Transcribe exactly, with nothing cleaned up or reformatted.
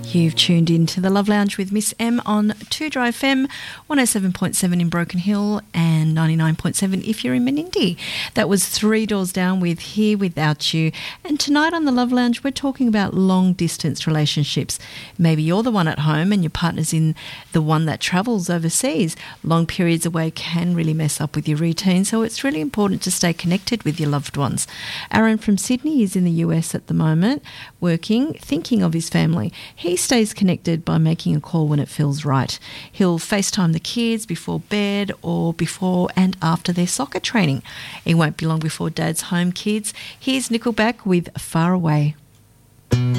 You've tuned in to the Love Lounge with Miss M on two Drive F M, one oh seven point seven in Broken Hill and ninety-nine point seven if you're in Menindee. That was Three Doors Down with Here Without You. And tonight on the Love Lounge, we're talking about long-distance relationships. Maybe you're the one at home and your partner's in the one that travels overseas. Long periods away can really mess up with your routine, so it's really important to stay connected with your loved ones. Aaron from Sydney is in the U S at the moment, working, thinking of his family. He stays connected by making a call when it feels right. He'll FaceTime the kids before bed or before and after their soccer training. It won't be long before Dad's home, kids. Here's Nickelback with Far Away.